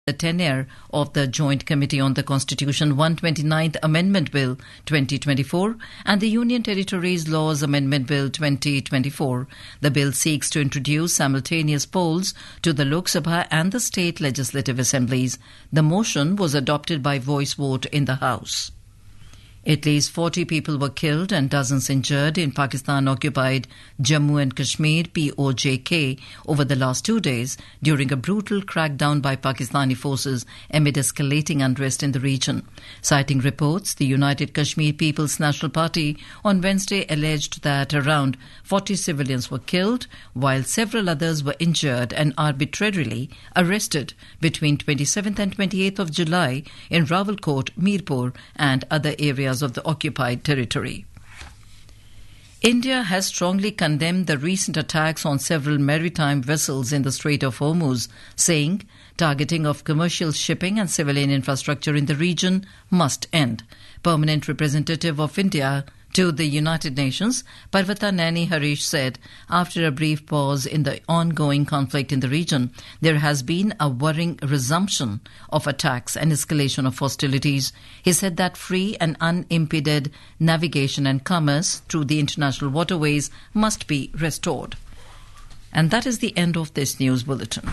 the tenure of the Joint Committee on the Constitution 129th Amendment Bill 2024 and the Union Territories Laws Amendment Bill 2024. The bill seeks to introduce simultaneous polls to the Lok Sabha and the state legislative assemblies. The motion was adopted by voice vote in the House. At least 40 people were killed and dozens injured in Pakistan-occupied Jammu and Kashmir (POJK) over the last 2 days during a brutal crackdown by Pakistani forces amid escalating unrest in the region. Citing reports, the United Kashmir People's National Party on Wednesday alleged that around 40 civilians were killed, while several others were injured and arbitrarily arrested between 27th and 28th of July in Rawalkot, Mirpur and other areas of the occupied territory. India has strongly condemned the recent attacks on several maritime vessels in the Strait of Hormuz, saying targeting of commercial shipping and civilian infrastructure in the region must end. Permanent representative of India to the United Nations, Parvata Nani Harish said, after a brief pause in the ongoing conflict in the region, there has been a worrying resumption of attacks and escalation of hostilities. He said that free and unimpeded navigation and commerce through the international waterways must be restored. And that is the end of this news bulletin.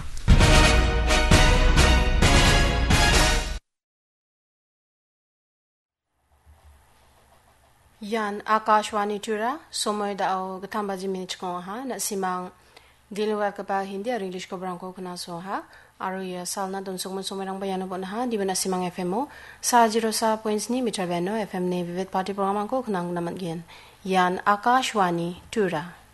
Yan Akashwani Tura, Somoy Dao Gatambaji Minchkoha, Nasimang Diluwa Kapa Hindi, English Cobranco Kanasoha, Aruya Salna Don Suman Somerang Bayano Bonha, Divana Simang FMO, Sajirosa Points Ni Mitraveno, FM Navy Party Programanko Kanang Naman Yan Akashwani Tura.